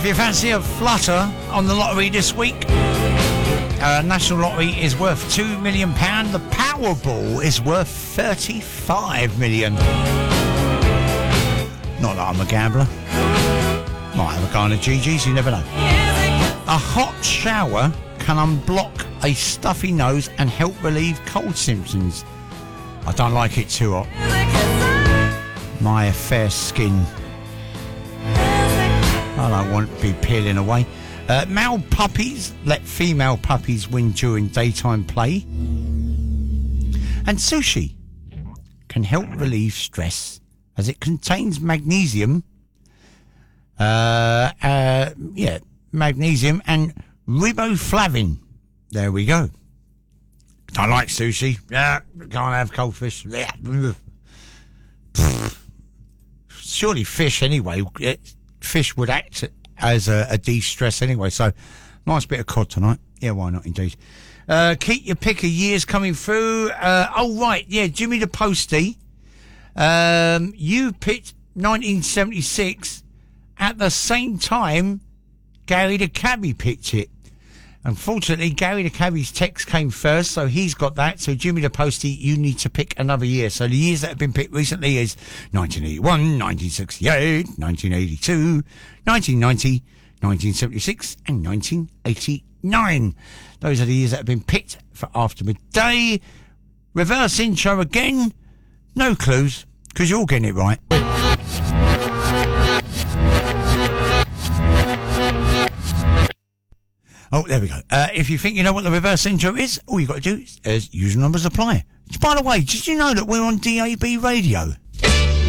you fancy a flutter on the lottery this week, National Lottery is worth £2 million. The Powerball is worth 35 million. Not that I'm a gambler. Might have a kind of GGs, you never know. A hot shower can unblock a stuffy nose and help relieve cold symptoms. I don't like it too hot. My fair skin. I don't want to be peeling away. Male puppies let female puppies win during daytime play. And sushi can help relieve stress as it contains magnesium. Magnesium and riboflavin. There we go. I like sushi. Yeah, can't have cold fish. Yeah. Surely fish anyway. Fish would act as a de-stress anyway. So, nice bit of cod tonight. Yeah, why not indeed. Keep your pick of years coming through. Jimmy the Postie. You picked 1976 at the same time Gary the Cabbie picked it. Unfortunately, Gary the Cabbie's text came first, so he's got that. So, Jimmy the Postie, you need to pick another year. So, the years that have been picked recently is 1981, 1968, 1982, 1990, 1976, and 1989. Those are the years that have been picked for After Midday. Reverse intro again. No clues, because you're all getting it right. Oh, there we go. If you think you know what the reverse intro is, all you've got to do is usual numbers apply. By the way, did you know that we're on DAB radio?